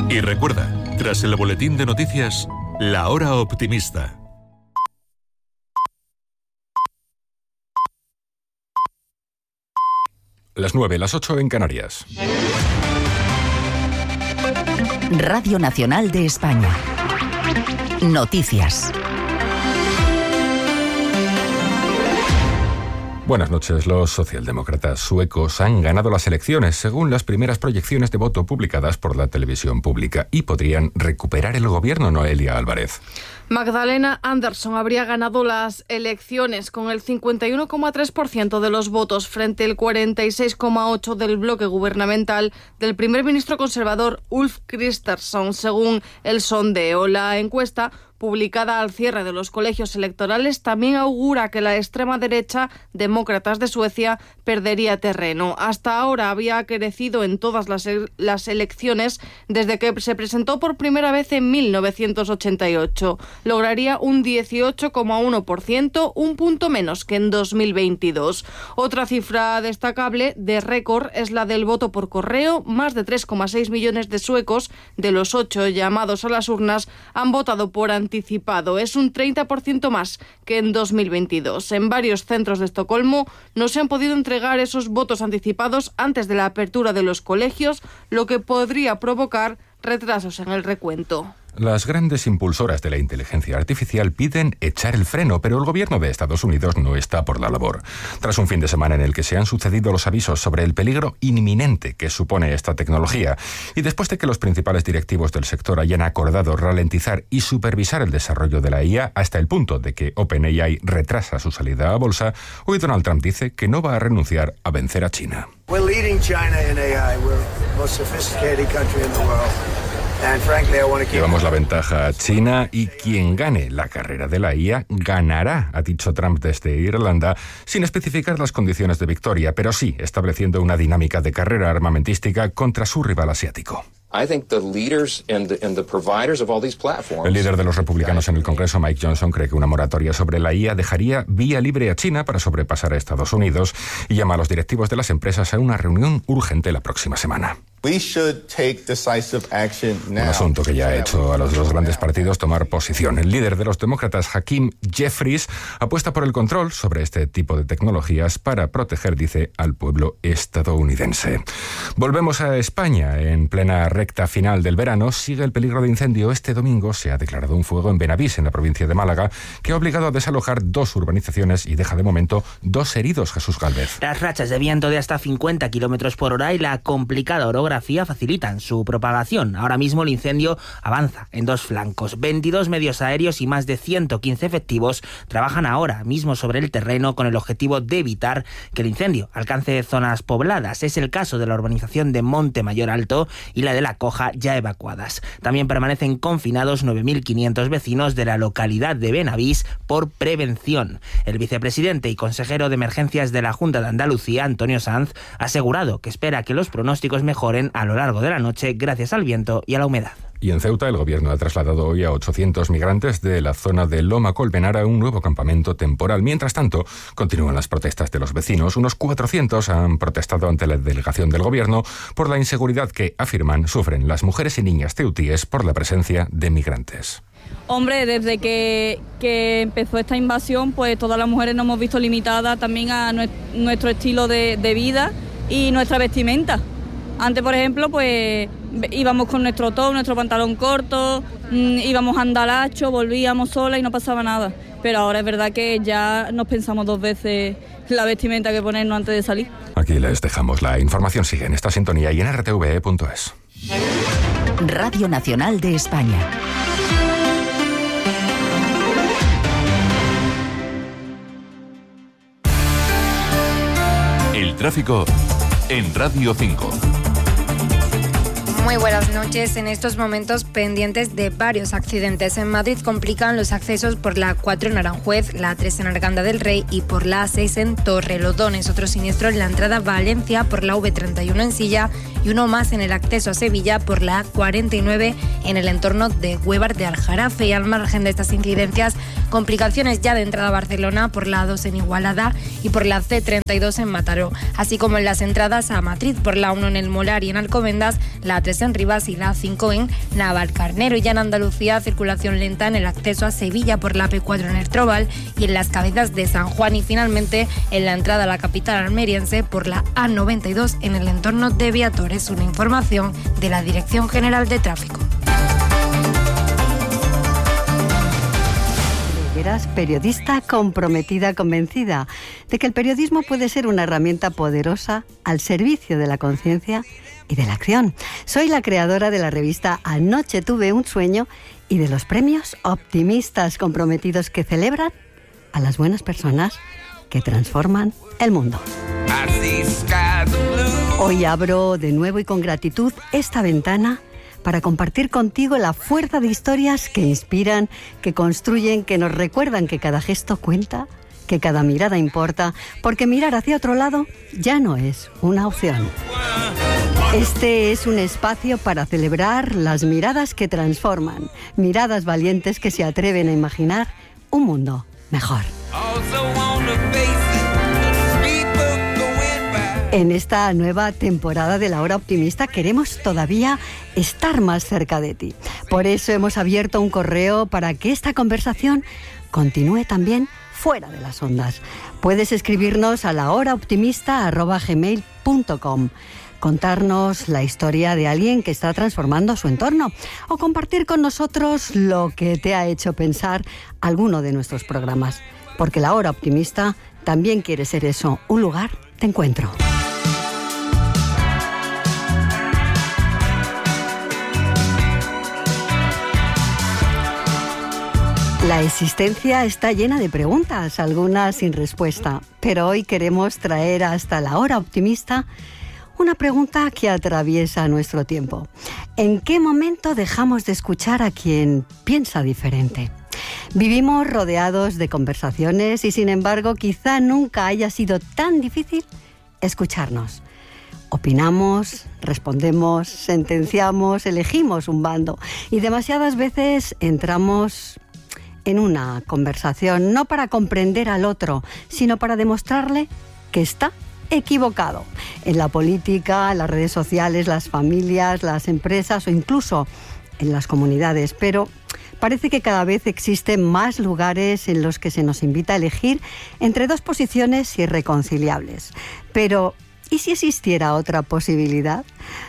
Y recuerda, tras el boletín de noticias, La Hora Optimista. Las 9, las 8 en Canarias. Radio Nacional de España. Noticias. Buenas noches. Los socialdemócratas suecos han ganado las elecciones según las primeras proyecciones de voto publicadas por la televisión pública y podrían recuperar el gobierno. Noelia Álvarez. Magdalena Andersson habría ganado las elecciones con el 51,3% de los votos frente al 46,8% del bloque gubernamental del primer ministro conservador Ulf Kristersson, según el sondeo. La encuesta, publicada al cierre de los colegios electorales, también augura que la extrema derecha, Demócratas de Suecia, perdería terreno. Hasta ahora había crecido en todas las elecciones desde que se presentó por primera vez en 1988. Lograría un 18,1%, un punto menos que en 2022. Otra cifra destacable de récord es la del voto por correo. Más de 3,6 millones de suecos, de los 8 llamados a las urnas, han votado por anticipado. Es un 30% más que en 2022. En varios centros de Estocolmo no se han podido entregar esos votos anticipados antes de la apertura de los colegios, lo que podría provocar retrasos en el recuento. Las grandes impulsoras de la inteligencia artificial piden echar el freno, pero el gobierno de Estados Unidos no está por la labor. Tras un fin de semana en el que se han sucedido los avisos sobre el peligro inminente que supone esta tecnología, y después de que los principales directivos del sector hayan acordado ralentizar y supervisar el desarrollo de la IA hasta el punto de que OpenAI retrasa su salida a bolsa, hoy Donald Trump dice que no va a renunciar a vencer a China. We're leading China in AI. We're the most sophisticated country in the world. Llevamos la ventaja a China y quien gane la carrera de la IA ganará, ha dicho Trump desde Irlanda, sin especificar las condiciones de victoria, pero sí estableciendo una dinámica de carrera armamentística contra su rival asiático. El líder de los republicanos en el Congreso, Mike Johnson, cree que una moratoria sobre la IA dejaría vía libre a China para sobrepasar a Estados Unidos y llama a los directivos de las empresas a una reunión urgente la próxima semana. Un asunto que ya ha hecho a los dos grandes partidos tomar posición. El líder de los demócratas, Hakeem Jeffries, apuesta por el control sobre este tipo de tecnologías para proteger, dice, al pueblo estadounidense. Volvemos a España. En plena recta final del verano sigue el peligro de incendio. Este domingo se ha declarado un fuego en Benavís, en la provincia de Málaga, que ha obligado a desalojar 2 urbanizaciones y deja de momento 2 heridos. Jesús Gálvez. Las rachas de viento de hasta 50 kilómetros por hora y la complicada orografía facilitan su propagación. Ahora mismo el incendio avanza en 2 flancos. 22 medios aéreos y más de 115 efectivos trabajan ahora mismo sobre el terreno con el objetivo de evitar que el incendio alcance zonas pobladas. Es el caso de la urbanización de Monte Mayor Alto y la de La Coja, ya evacuadas. También permanecen confinados 9.500 vecinos de la localidad de Benavís por prevención. El vicepresidente y consejero de emergencias de la Junta de Andalucía, Antonio Sanz, ha asegurado que espera que los pronósticos mejoren a lo largo de la noche gracias al viento y a la humedad. Y en Ceuta, el gobierno ha trasladado hoy a 800 migrantes de la zona de Loma Colmenar a un nuevo campamento temporal. Mientras tanto, continúan las protestas de los vecinos. Unos 400 han protestado ante la delegación del gobierno por la inseguridad que, afirman, sufren las mujeres y niñas ceutíes por la presencia de migrantes. Hombre, desde que empezó esta invasión, pues todas las mujeres nos hemos visto limitadas también a nuestro estilo de vida y nuestra vestimenta. Antes, por ejemplo, pues íbamos con nuestro top, nuestro pantalón corto, íbamos a andalacho, volvíamos solas y no pasaba nada. Pero ahora es verdad que ya nos pensamos 2 veces la vestimenta que ponernos antes de salir. Aquí les dejamos. La información sigue en esta sintonía y en rtve.es. Radio Nacional de España. El tráfico en Radio 5. Muy buenas noches. En estos momentos pendientes de varios accidentes. En Madrid complican los accesos por la A4 en Aranjuez, la A3 en Arganda del Rey y por la A6 en Torrelodones. Otro siniestro en la entrada a Valencia por la V31 en Silla y uno más en el acceso a Sevilla por la A49 en el entorno de Huévar de Aljarafe. Y al margen de estas incidencias, complicaciones ya de entrada a Barcelona por la A2 en Igualada y por la C32 en Mataró, así como en las entradas a Madrid por la 1 en El Molar y en Alcobendas, la A3 en Rivas y la A5 en Navalcarnero. Y ya en Andalucía, circulación lenta en el acceso a Sevilla por la P4 en Ertróbal y en las Cabezas de San Juan, y finalmente en la entrada a la capital almeriense por la A92 en el entorno de Viatores. Una información de la Dirección General de Tráfico. Eras periodista comprometida, convencida de que el periodismo puede ser una herramienta poderosa al servicio de la conciencia y de la acción. Soy la creadora de la revista Anoche tuve un sueño y de los premios Optimistas comprometidos, que celebran a las buenas personas que transforman el mundo. Hoy abro de nuevo y con gratitud esta ventana para compartir contigo la fuerza de historias que inspiran, que construyen, que nos recuerdan que cada gesto cuenta, que cada mirada importa, porque mirar hacia otro lado ya no es una opción. Este es un espacio para celebrar las miradas que transforman, miradas valientes que se atreven a imaginar un mundo mejor. En esta nueva temporada de La Hora Optimista queremos todavía estar más cerca de ti. Por eso hemos abierto un correo para que esta conversación continúe también fuera de las ondas. Puedes escribirnos a lahoraoptimista@gmail.com, contarnos la historia de alguien que está transformando su entorno o compartir con nosotros lo que te ha hecho pensar alguno de nuestros programas. Porque La Hora Optimista también quiere ser eso, un lugar de encuentro. La existencia está llena de preguntas, algunas sin respuesta, pero hoy queremos traer hasta La Hora Optimista una pregunta que atraviesa nuestro tiempo. ¿En qué momento dejamos de escuchar a quien piensa diferente? Vivimos rodeados de conversaciones y, sin embargo, quizá nunca haya sido tan difícil escucharnos. Opinamos, respondemos, sentenciamos, elegimos un bando y demasiadas veces entramos en una conversación no para comprender al otro, sino para demostrarle que está equivocado. En la política, en las redes sociales, las familias, las empresas o incluso en las comunidades. Pero parece que cada vez existen más lugares en los que se nos invita a elegir entre dos posiciones irreconciliables. Pero ¿y si existiera otra posibilidad?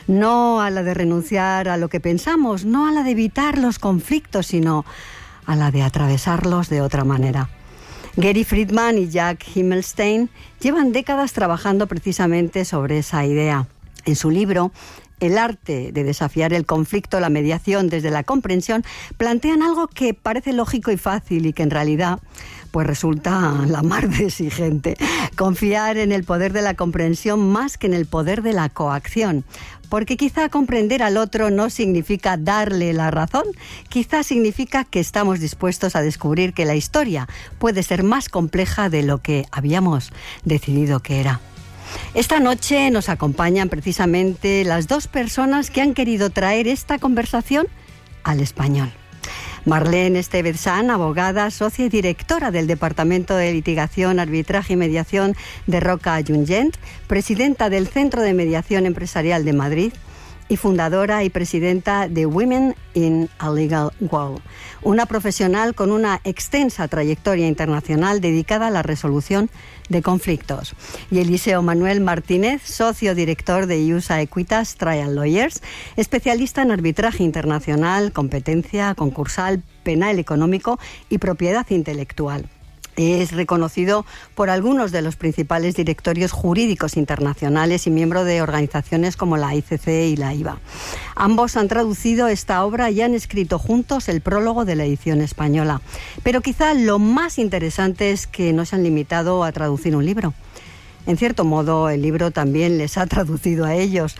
No a la de renunciar a lo que pensamos, no a la de evitar los conflictos, sino a la de atravesarlos de otra manera. Gary Friedman y Jack Himmelstein llevan décadas trabajando precisamente sobre esa idea. En su libro El arte de desafiar el conflicto, la mediación desde la comprensión, plantean algo que parece lógico y fácil y que en realidad pues resulta la mar de exigente. Confiar en el poder de la comprensión más que en el poder de la coacción. Porque quizá comprender al otro no significa darle la razón, quizá significa que estamos dispuestos a descubrir que la historia puede ser más compleja de lo que habíamos decidido que era. Esta noche nos acompañan precisamente las dos personas que han querido traer esta conversación al español. Marlene Estevez-San, abogada, socia y directora del Departamento de Litigación, Arbitraje y Mediación de Roca Junyent, presidenta del Centro de Mediación Empresarial de Madrid y fundadora y presidenta de Women in a Legal World, una profesional con una extensa trayectoria internacional dedicada a la resolución de conflictos. Y Eliseo Manuel Martínez, socio director de USA Equitas Trial Lawyers, especialista en arbitraje internacional, competencia concursal, penal económico y propiedad intelectual. Es reconocido por algunos de los principales directorios jurídicos internacionales y miembro de organizaciones como la ICC y la IVA. Ambos han traducido esta obra y han escrito juntos el prólogo de la edición española. Pero quizá lo más interesante es que no se han limitado a traducir un libro. En cierto modo, el libro también les ha traducido a ellos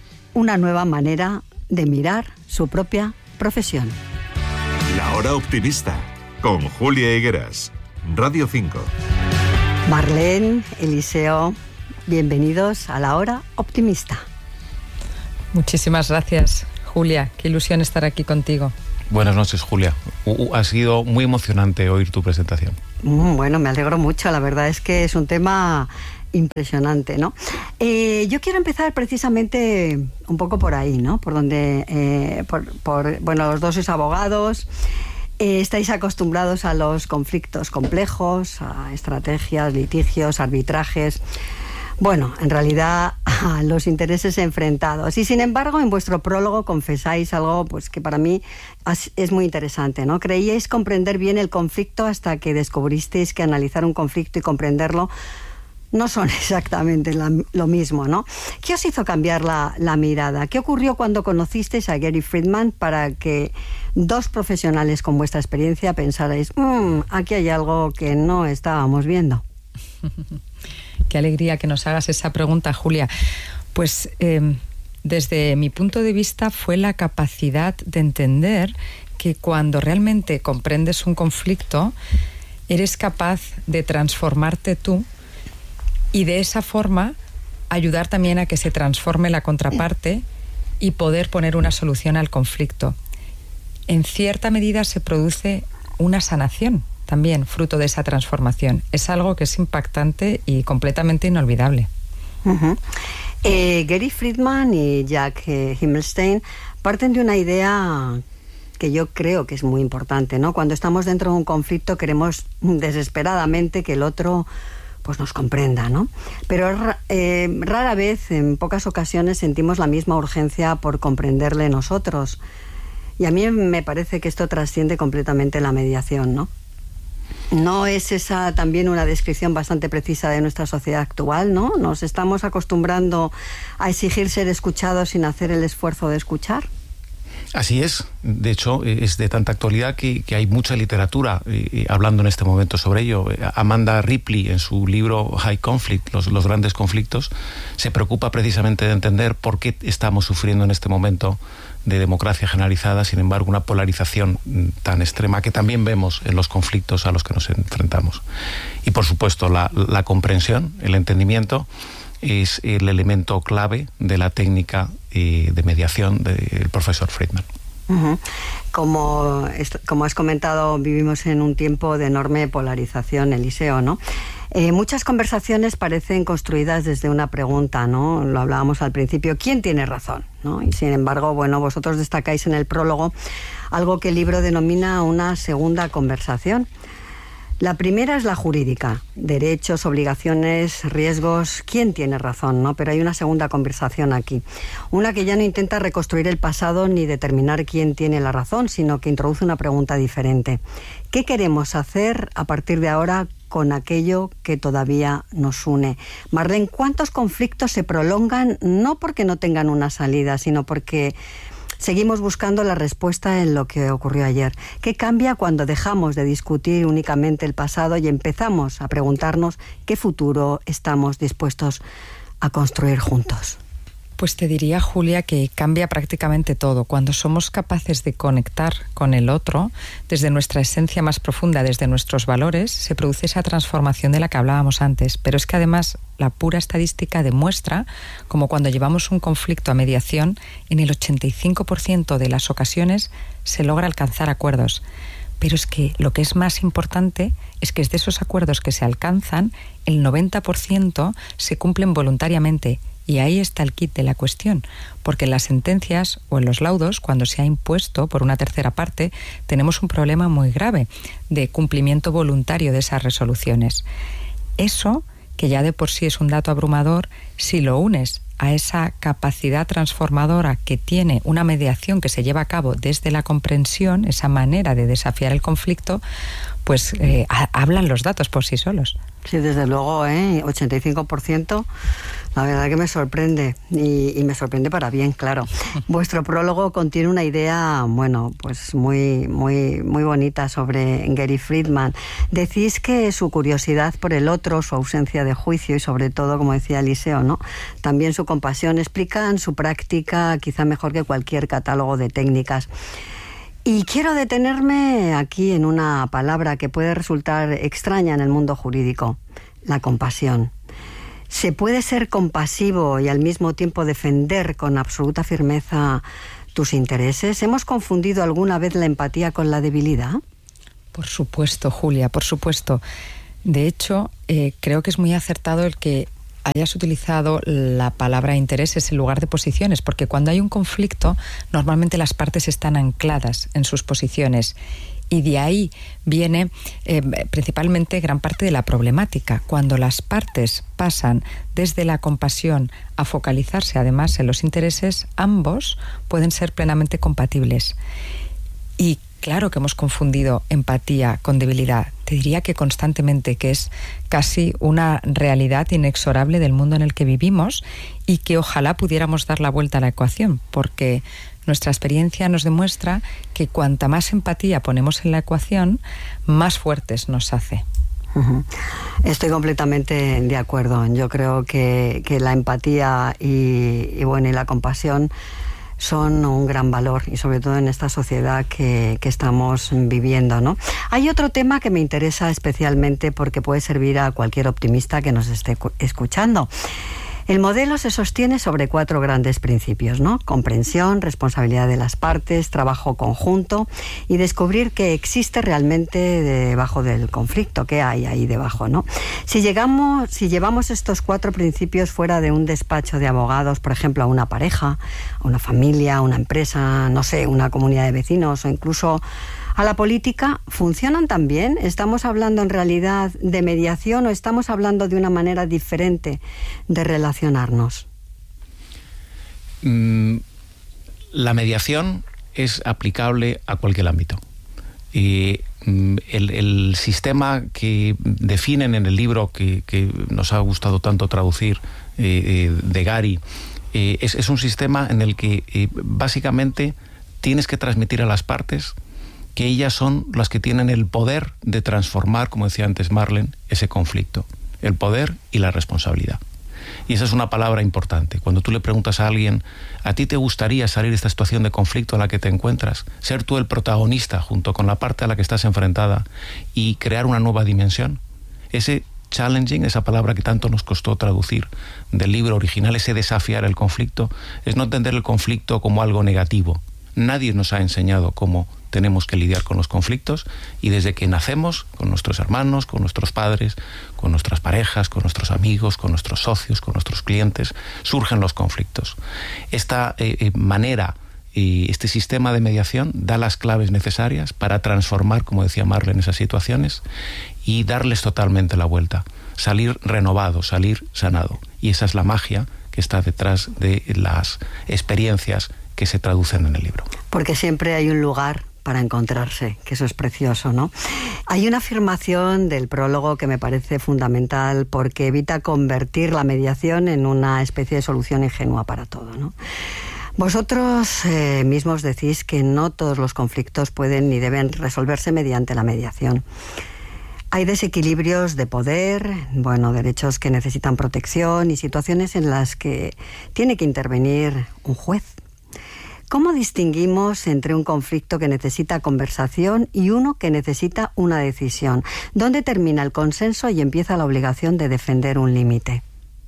una nueva manera de mirar su propia profesión. La Hora Optimista, con Julia Higueras. Radio 5. Marlene, Eliseo, bienvenidos a La Hora Optimista. Muchísimas gracias, Julia, qué ilusión estar aquí contigo. Buenas noches, Julia. Ha sido muy emocionante oír tu presentación. Bueno, me alegro mucho. La verdad es que es un tema impresionante, ¿no? Yo quiero empezar precisamente un poco por ahí, ¿no? Por donde, bueno, los dos sois abogados, estáis acostumbrados a los conflictos complejos, a estrategias, litigios, arbitrajes. Bueno, en realidad a los intereses enfrentados. Y sin embargo, en vuestro prólogo confesáis algo pues que para mí es muy interesante, ¿no? Creíais comprender bien el conflicto hasta que descubristeis que analizar un conflicto y comprenderlo no son exactamente lo mismo, ¿no? ¿Qué os hizo cambiar la mirada? ¿Qué ocurrió cuando conocisteis a Gary Friedman para que dos profesionales con vuestra experiencia pensarais, aquí hay algo que no estábamos viendo? Qué alegría que nos hagas esa pregunta, Julia. Pues desde mi punto de vista fue la capacidad de entender que cuando realmente comprendes un conflicto, eres capaz de transformarte tú y de esa forma ayudar también a que se transforme la contraparte y poder poner una solución al conflicto. En cierta medida se produce una sanación también, fruto de esa transformación. Es algo que es impactante y completamente inolvidable. Gary Friedman y Jack Himmelstein parten de una idea que yo creo que es muy importante, ¿no? Cuando estamos dentro de un conflicto queremos desesperadamente que el otro pues nos comprenda, ¿no? Pero rara vez, en pocas ocasiones, sentimos la misma urgencia por comprenderle nosotros. Y a mí me parece que esto trasciende completamente la mediación, ¿no? ¿No es esa también una descripción bastante precisa de nuestra sociedad actual, ¿no? ¿Nos estamos acostumbrando a exigir ser escuchados sin hacer el esfuerzo de escuchar? Así es. De hecho, es de tanta actualidad que hay mucha literatura hablando en este momento sobre ello. Amanda Ripley, en su libro High Conflict, los grandes conflictos, se preocupa precisamente de entender por qué estamos sufriendo en este momento de democracia generalizada, sin embargo, una polarización tan extrema que también vemos en los conflictos a los que nos enfrentamos. Y, por supuesto, la comprensión, el entendimiento, es el elemento clave de la técnica de mediación del profesor Friedman. Como has comentado, vivimos en un tiempo de enorme polarización, Eliseo, ¿no? Muchas conversaciones parecen construidas desde una pregunta, ¿no? Lo hablábamos al principio, ¿quién tiene razón?, ¿no? Y sin embargo, bueno, vosotros destacáis en el prólogo algo que el libro denomina una segunda conversación. La primera es la jurídica, derechos, obligaciones, riesgos, quién tiene razón, ¿no? Pero hay una segunda conversación aquí, una que ya no intenta reconstruir el pasado ni determinar quién tiene la razón, sino que introduce una pregunta diferente. ¿Qué queremos hacer a partir de ahora con aquello que todavía nos une? Marlene, ¿cuántos conflictos se prolongan no porque no tengan una salida, sino porque seguimos buscando la respuesta en lo que ocurrió ayer? ¿Qué cambia cuando dejamos de discutir únicamente el pasado y empezamos a preguntarnos qué futuro estamos dispuestos a construir juntos? Pues te diría, Julia, que cambia prácticamente todo. Cuando somos capaces de conectar con el otro, desde nuestra esencia más profunda, desde nuestros valores, se produce esa transformación de la que hablábamos antes. Pero es que además la pura estadística demuestra como cuando llevamos un conflicto a mediación, en el 85% de las ocasiones se logra alcanzar acuerdos. Pero es que lo que es más importante es que de esos acuerdos que se alcanzan, el 90% se cumplen voluntariamente. Y ahí está el quid de la cuestión, porque en las sentencias o en los laudos, cuando se ha impuesto por una tercera parte, tenemos un problema muy grave de cumplimiento voluntario de esas resoluciones. Eso, que ya de por sí es un dato abrumador, si lo unes a esa capacidad transformadora que tiene una mediación que se lleva a cabo desde la comprensión, esa manera de desafiar el conflicto, pues hablan los datos por sí solos. Sí, desde luego, 85%, la verdad que me sorprende, y me sorprende para bien, claro. Vuestro prólogo contiene una idea, bueno, pues muy bonita sobre Gary Friedman. Decís que su curiosidad por el otro, su ausencia de juicio y sobre todo, como decía Eliseo, ¿no?, también su compasión, explican su práctica quizá mejor que cualquier catálogo de técnicas. Y quiero detenerme aquí en una palabra que puede resultar extraña en el mundo jurídico: la compasión. ¿Se puede ser compasivo y al mismo tiempo defender con absoluta firmeza tus intereses? ¿Hemos confundido alguna vez la empatía con la debilidad? Por supuesto, Julia, por supuesto. De hecho, creo que es muy acertado el que hayas utilizado la palabra intereses en lugar de posiciones, porque cuando hay un conflicto, normalmente las partes están ancladas en sus posiciones. Y de ahí viene principalmente gran parte de la problemática. Cuando las partes pasan desde la compasión a focalizarse además en los intereses, ambos pueden ser plenamente compatibles. Y claro que hemos confundido empatía con debilidad. Te diría que constantemente, que es casi una realidad inexorable del mundo en el que vivimos y que ojalá pudiéramos dar la vuelta a la ecuación, porque nuestra experiencia nos demuestra que cuanta más empatía ponemos en la ecuación, más fuertes nos hace. Estoy completamente de acuerdo. Yo creo que la empatía y la compasión son un gran valor, y sobre todo en esta sociedad que estamos viviendo, ¿no? Hay otro tema que me interesa especialmente porque puede servir a cualquier optimista que nos esté escuchando. El modelo se sostiene sobre 4 grandes principios, ¿no? Comprensión, responsabilidad de las partes, trabajo conjunto y descubrir qué existe realmente debajo del conflicto, qué hay ahí debajo, ¿no? Si llevamos estos 4 principios fuera de un despacho de abogados, por ejemplo, a una pareja, a una familia, a una empresa, no sé, una comunidad de vecinos o incluso a la política, ¿funcionan también? ¿Estamos hablando en realidad de mediación o estamos hablando de una manera diferente de relacionarnos? La mediación es aplicable a cualquier ámbito. Y el sistema que definen en el libro que nos ha gustado tanto traducir, de Gary, es un sistema en el que básicamente tienes que transmitir a las partes que ellas son las que tienen el poder de transformar, como decía antes Marlene, ese conflicto. El poder y la responsabilidad. Y esa es una palabra importante. Cuando tú le preguntas a alguien, ¿a ti te gustaría salir de esta situación de conflicto en la que te encuentras? Ser tú el protagonista junto con la parte a la que estás enfrentada y crear una nueva dimensión. Ese challenging, esa palabra que tanto nos costó traducir del libro original, ese desafiar el conflicto, es no entender el conflicto como algo negativo. Nadie nos ha enseñado cómo tenemos que lidiar con los conflictos, y desde que nacemos, con nuestros hermanos, con nuestros padres, con nuestras parejas, con nuestros amigos, con nuestros socios, con nuestros clientes, surgen los conflictos. Esta manera y este sistema de mediación da las claves necesarias para transformar, como decía Marlene, esas situaciones y darles totalmente la vuelta, salir renovado, salir sanado. Y esa es la magia que está detrás de las experiencias que se traducen en el libro. Porque siempre hay un lugar para encontrarse, que eso es precioso, ¿no? Hay una afirmación del prólogo que me parece fundamental porque evita convertir la mediación en una especie de solución ingenua para todo, ¿no? Vosotros mismos decís que no todos los conflictos pueden ni deben resolverse mediante la mediación. Hay desequilibrios de poder, derechos que necesitan protección y situaciones en las que tiene que intervenir un juez. ¿Cómo distinguimos entre un conflicto que necesita conversación y uno que necesita una decisión? ¿Dónde termina el consenso y empieza la obligación de defender un límite?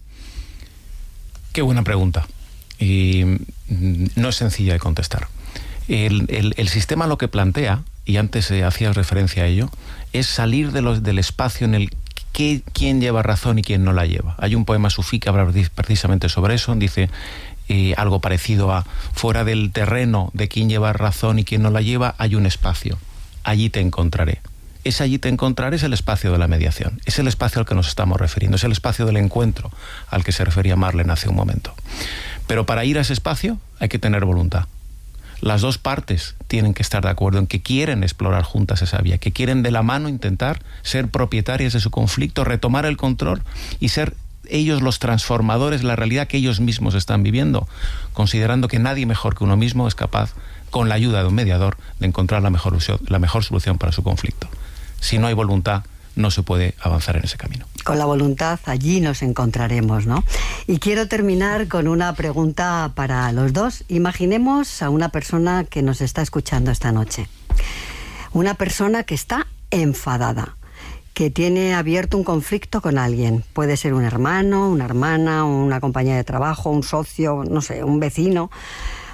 Qué buena pregunta. Y no es sencilla de contestar. El sistema lo que plantea, y antes hacías referencia a ello, es salir del espacio en el que quién lleva razón y quién no la lleva. Hay un poema sufí que habla precisamente sobre eso. Dice algo parecido a: fuera del terreno de quién lleva razón y quién no la lleva hay un espacio, allí te encontraré. Ese allí te encontraré es el espacio de la mediación, es el espacio al que nos estamos refiriendo, es el espacio del encuentro al que se refería Marlene hace un momento. Pero para ir a ese espacio hay que tener voluntad. Las dos partes tienen que estar de acuerdo en que quieren explorar juntas esa vía, que quieren de la mano intentar ser propietarias de su conflicto, retomar el control y ser ellos los transformadores de la realidad que ellos mismos están viviendo, considerando que nadie mejor que uno mismo es capaz, con la ayuda de un mediador, de encontrar la mejor solución para su conflicto. Si no hay voluntad, no se puede avanzar en ese camino. Con la voluntad allí nos encontraremos, ¿no? Y quiero terminar con una pregunta para los dos. Imaginemos a una persona que nos está escuchando esta noche. Una persona que está enfadada, que tiene abierto un conflicto con alguien. Puede ser un hermano, una hermana, una compañera de trabajo, un socio, no sé, un vecino.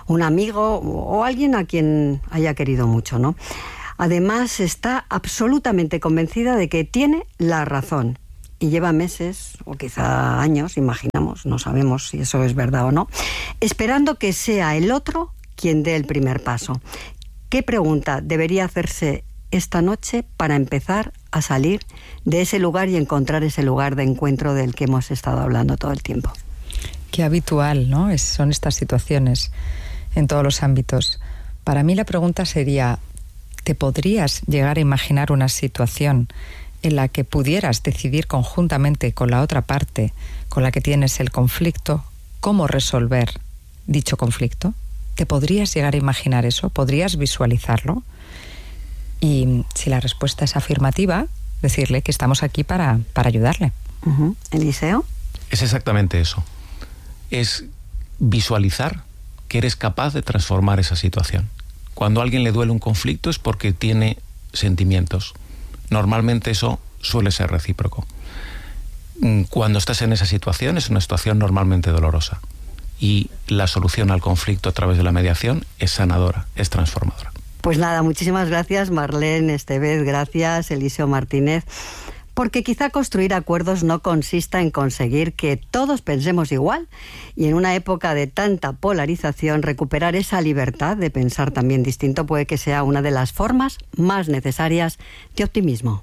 un amigo o alguien a quien haya querido mucho, ¿no? Además, está absolutamente convencida de que tiene la razón y lleva meses o quizá años, imaginamos, no sabemos si eso es verdad o no, esperando que sea el otro quien dé el primer paso. ¿Qué pregunta debería hacerse esta noche para empezar a salir de ese lugar y encontrar ese lugar de encuentro del que hemos estado hablando todo el tiempo? Qué habitual, ¿no? Son estas situaciones en todos los ámbitos. Para mí la pregunta sería: ¿te podrías llegar a imaginar una situación en la que pudieras decidir conjuntamente con la otra parte con la que tienes el conflicto cómo resolver dicho conflicto? ¿Te podrías llegar a imaginar eso? ¿Podrías visualizarlo? Y si la respuesta es afirmativa, decirle que estamos aquí para ayudarle. ¿Eliseo? Es exactamente eso. Es visualizar que eres capaz de transformar esa situación. Cuando a alguien le duele un conflicto es porque tiene sentimientos. Normalmente eso suele ser recíproco. Cuando estás en esa situación, es una situación normalmente dolorosa. Y la solución al conflicto a través de la mediación es sanadora, es transformadora. Pues nada, muchísimas gracias, Marlene Estevez, gracias, Eliseo Martínez. Porque quizá construir acuerdos no consista en conseguir que todos pensemos igual y en una época de tanta polarización recuperar esa libertad de pensar también distinto puede que sea una de las formas más necesarias de optimismo.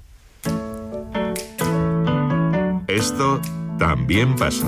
Esto también pasa.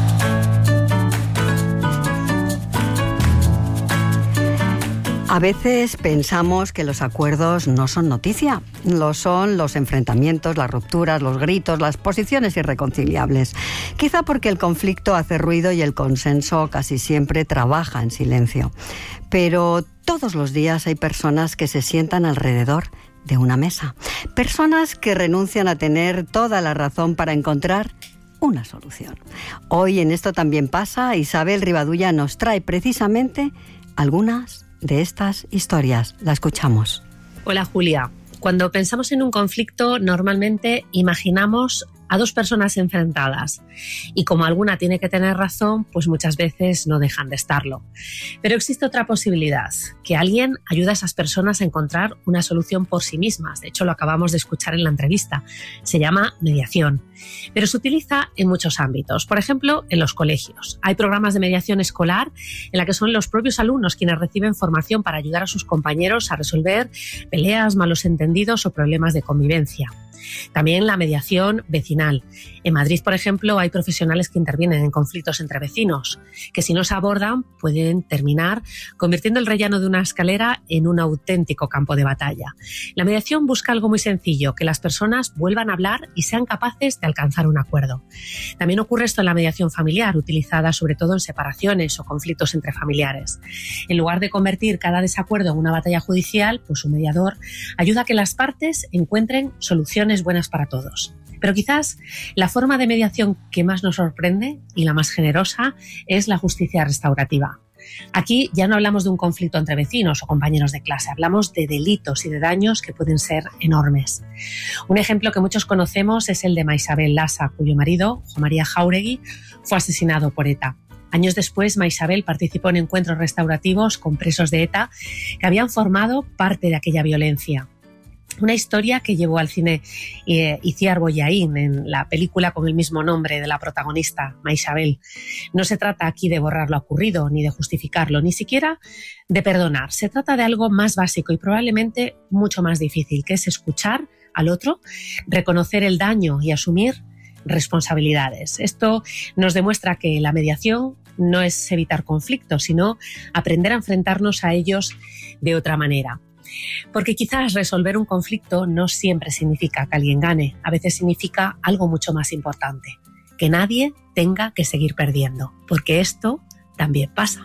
A veces pensamos que los acuerdos no son noticia, lo son los enfrentamientos, las rupturas, los gritos, las posiciones irreconciliables. Quizá porque el conflicto hace ruido y el consenso casi siempre trabaja en silencio. Pero todos los días hay personas que se sientan alrededor de una mesa. Personas que renuncian a tener toda la razón para encontrar una solución. Hoy en Esto también pasa, Isabel Rivadulla nos trae precisamente algunas de estas historias. La escuchamos. Hola, Julia. Cuando pensamos en un conflicto, normalmente imaginamos a dos personas enfrentadas y como alguna tiene que tener razón, pues muchas veces no dejan de estarlo. Pero existe otra posibilidad, que alguien ayude a esas personas a encontrar una solución por sí mismas. De hecho, lo acabamos de escuchar en la entrevista. Se llama mediación, pero se utiliza en muchos ámbitos. Por ejemplo, en los colegios. Hay programas de mediación escolar en la que son los propios alumnos quienes reciben formación para ayudar a sus compañeros a resolver peleas, malos entendidos o problemas de convivencia. También la mediación vecinal. En Madrid, por ejemplo, hay profesionales que intervienen en conflictos entre vecinos, que si no se abordan pueden terminar convirtiendo el rellano de una escalera en un auténtico campo de batalla. La mediación busca algo muy sencillo, que las personas vuelvan a hablar y sean capaces de alcanzar un acuerdo. También ocurre esto en la mediación familiar, utilizada sobre todo en separaciones o conflictos entre familiares. En lugar de convertir cada desacuerdo en una batalla judicial, pues un mediador ayuda a que las partes encuentren soluciones buenas para todos. Pero quizás la forma de mediación que más nos sorprende y la más generosa es la justicia restaurativa. Aquí ya no hablamos de un conflicto entre vecinos o compañeros de clase, hablamos de delitos y de daños que pueden ser enormes. Un ejemplo que muchos conocemos es el de Maisabel Lasa, cuyo marido, Juan María Jáuregui, fue asesinado por ETA. Años después, Maisabel participó en encuentros restaurativos con presos de ETA que habían formado parte de aquella violencia. Una historia que llevó al cine Itziar Bollaín en la película con el mismo nombre de la protagonista, Maisabel. No se trata aquí de borrar lo ocurrido, ni de justificarlo, ni siquiera de perdonar. Se trata de algo más básico y probablemente mucho más difícil, que es escuchar al otro, reconocer el daño y asumir responsabilidades. Esto nos demuestra que la mediación no es evitar conflictos, sino aprender a enfrentarnos a ellos de otra manera. Porque quizás resolver un conflicto no siempre significa que alguien gane, a veces significa algo mucho más importante, que nadie tenga que seguir perdiendo, porque esto también pasa.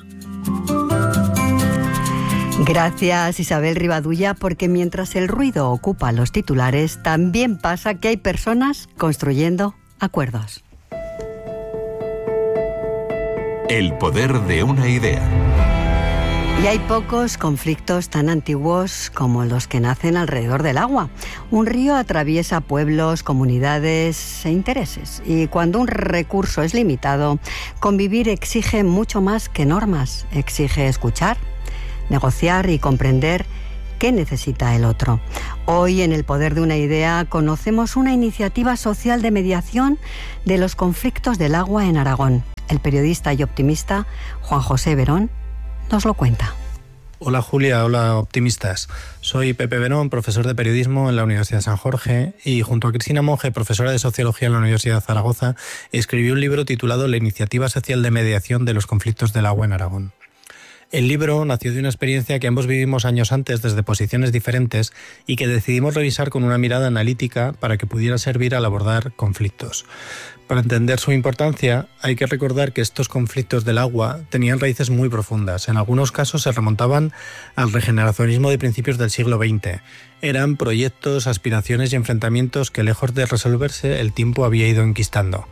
Gracias, Isabel Rivadulla, porque mientras el ruido ocupa los titulares, también pasa que hay personas construyendo acuerdos. El poder de una idea. Y hay pocos conflictos tan antiguos como los que nacen alrededor del agua. Un río atraviesa pueblos, comunidades e intereses. Y cuando un recurso es limitado, convivir exige mucho más que normas. Exige escuchar, negociar y comprender qué necesita el otro. Hoy, en El Poder de una Idea, conocemos una iniciativa social de mediación de los conflictos del agua en Aragón. El periodista y optimista Juan José Verón nos lo cuenta. Hola Julia, hola optimistas. Soy Pepe Verón, profesor de periodismo en la Universidad de San Jorge y junto a Cristina Monge, profesora de sociología en la Universidad de Zaragoza, escribí un libro titulado La iniciativa social de mediación de los conflictos del agua en Aragón. El libro nació de una experiencia que ambos vivimos años antes desde posiciones diferentes y que decidimos revisar con una mirada analítica para que pudiera servir al abordar conflictos. Para entender su importancia, hay que recordar que estos conflictos del agua tenían raíces muy profundas. En algunos casos se remontaban al regeneracionismo de principios del siglo XX. Eran proyectos, aspiraciones y enfrentamientos que, lejos de resolverse, el tiempo había ido enquistando.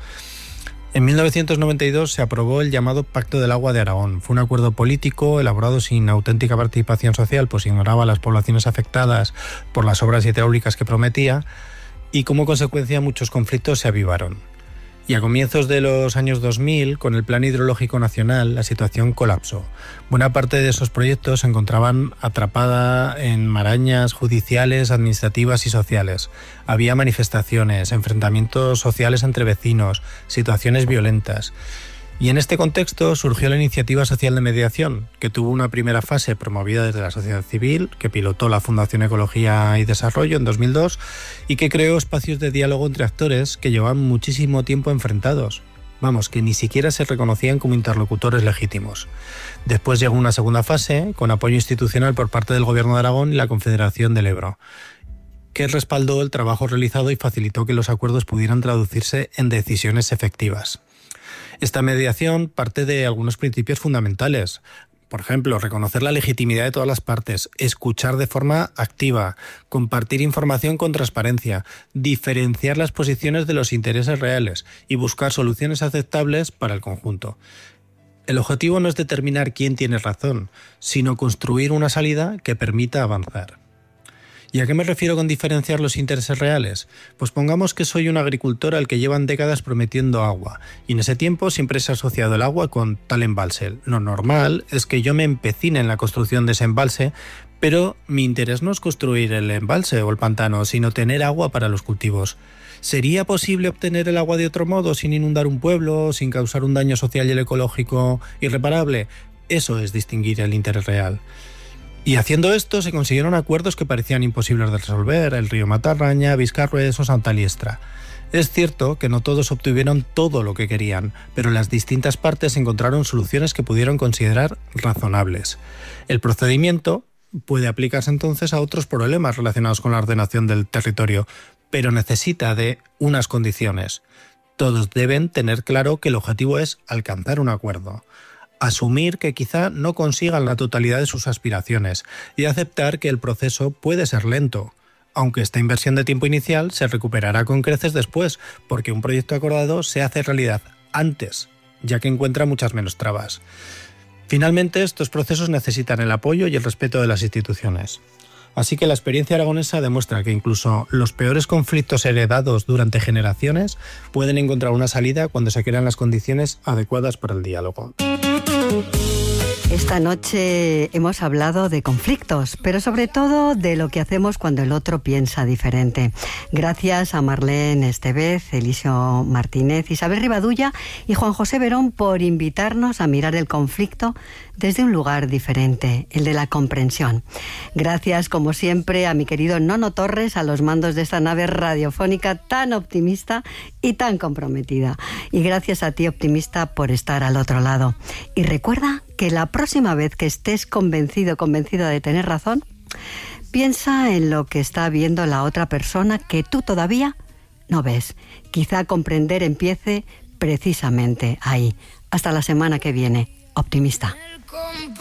En 1992 se aprobó el llamado Pacto del Agua de Aragón. Fue un acuerdo político elaborado sin auténtica participación social, pues ignoraba a las poblaciones afectadas por las obras hidráulicas que prometía y como consecuencia muchos conflictos se avivaron. Y a comienzos de los años 2000, con el Plan Hidrológico Nacional, la situación colapsó. Buena parte de esos proyectos se encontraban atrapada en marañas judiciales, administrativas y sociales. Había manifestaciones, enfrentamientos sociales entre vecinos, situaciones violentas. Y en este contexto surgió la iniciativa social de mediación, que tuvo una primera fase promovida desde la sociedad civil, que pilotó la Fundación Ecología y Desarrollo en 2002 y que creó espacios de diálogo entre actores que llevaban muchísimo tiempo enfrentados. Vamos, que ni siquiera se reconocían como interlocutores legítimos. Después llegó una segunda fase, con apoyo institucional por parte del Gobierno de Aragón y la Confederación del Ebro, que respaldó el trabajo realizado y facilitó que los acuerdos pudieran traducirse en decisiones efectivas. Esta mediación parte de algunos principios fundamentales. Por ejemplo, reconocer la legitimidad de todas las partes, escuchar de forma activa, compartir información con transparencia, diferenciar las posiciones de los intereses reales y buscar soluciones aceptables para el conjunto. El objetivo no es determinar quién tiene razón, sino construir una salida que permita avanzar. ¿Y a qué me refiero con diferenciar los intereses reales? Pues pongamos que soy un agricultor al que llevan décadas prometiendo agua, y en ese tiempo siempre se ha asociado el agua con tal embalse. Lo normal es que yo me empecine en la construcción de ese embalse, pero mi interés no es construir el embalse o el pantano, sino tener agua para los cultivos. ¿Sería posible obtener el agua de otro modo, sin inundar un pueblo, sin causar un daño social y irrecológico irreparable? Eso es distinguir el interés real. Y haciendo esto se consiguieron acuerdos que parecían imposibles de resolver, el río Matarraña, Vizcarrués o Santa Liestra. Es cierto que no todos obtuvieron todo lo que querían, pero las distintas partes encontraron soluciones que pudieron considerar razonables. El procedimiento puede aplicarse entonces a otros problemas relacionados con la ordenación del territorio, pero necesita de unas condiciones. Todos deben tener claro que el objetivo es alcanzar un acuerdo. Asumir que quizá no consigan la totalidad de sus aspiraciones y aceptar que el proceso puede ser lento, aunque esta inversión de tiempo inicial se recuperará con creces después, porque un proyecto acordado se hace realidad antes, ya que encuentra muchas menos trabas. Finalmente, estos procesos necesitan el apoyo y el respeto de las instituciones. Así que la experiencia aragonesa demuestra que incluso los peores conflictos heredados durante generaciones pueden encontrar una salida cuando se crean las condiciones adecuadas para el diálogo. Esta noche hemos hablado de conflictos, pero sobre todo de lo que hacemos cuando el otro piensa diferente. Gracias a Marlene Estevez, Eliseo Martínez, Isabel Rivadulla y Juan José Verón por invitarnos a mirar el conflicto desde un lugar diferente, el de la comprensión. Gracias, como siempre, a mi querido Nono Torres, a los mandos de esta nave radiofónica tan optimista y tan comprometida. Y gracias a ti, optimista, por estar al otro lado. Y recuerda que la próxima vez que estés convencida de tener razón, piensa en lo que está viendo la otra persona que tú todavía no ves. Quizá comprender empiece precisamente ahí. Hasta la semana que viene, optimista.